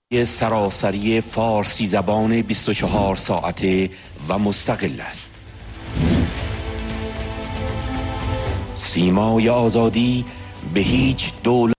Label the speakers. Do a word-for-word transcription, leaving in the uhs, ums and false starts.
Speaker 1: سراسری فارسی زبان بیست و چهار ساعته و مستقل است. سیمای آزادی به هیچ دولت